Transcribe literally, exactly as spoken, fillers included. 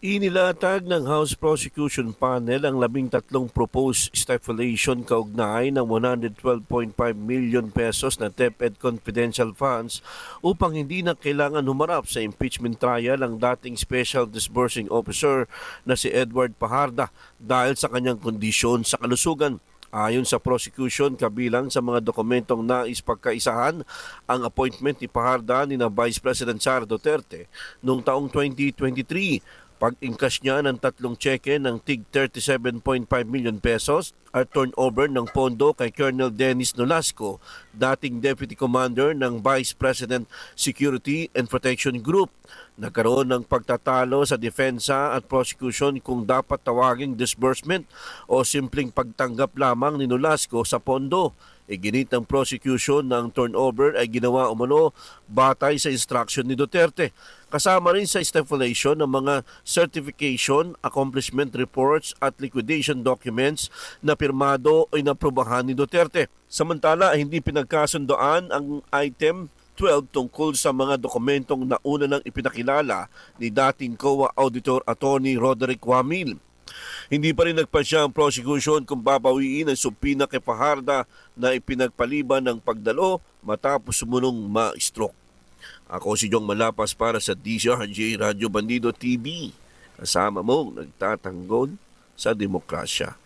Inilatag ng House Prosecution Panel ang labing tatlong proposed stipulation kaugnay ng one hundred twelve point five million pesos na DepEd confidential funds upang hindi na kailangan humarap sa impeachment trial ang dating Special Disbursing Officer na si Edward Pajarda dahil sa kanyang kondisyon sa kalusugan. Ayon sa prosecution, kabilang sa mga dokumentong nais pagkaisahan ang appointment ni Pajarda ni na Vice President Sara Duterte noong taong twenty twenty-three. Pag-ingkas niya ng tatlong tseke ng tig thirty-seven point five million pesos at turnover ng pondo kay Colonel Dennis Nolasco, dating Deputy Commander ng Vice President Security and Protection Group. Nagkaroon ng pagtatalo sa depensa at prosecution kung dapat tawaging disbursement o simpleng pagtanggap lamang ni Nolasco sa pondo. Iginit ng prosecution ng turnover ay ginawa umano batay sa instruction ni Duterte. Kasama rin sa stipulation ng mga certification, accomplishment reports at liquidation documents na pirmado o inaprubahan ni Duterte. Samantala, hindi pinagkasundoan ang item twelve tungkol sa mga dokumentong nauna nang ipinakilala ni dating C O A Auditor Attorney Roderick Wamil. Hindi pa rin nagpasya ang prosecution kung babawiin ang subpina kay Pajarda na ipinagpaliban ng pagdalo matapos sumunong ma-stroke. Ako si Jong Malapas para sa D Z R J Radio Bandido T V. Kasama mong nagtatanggol sa demokrasya.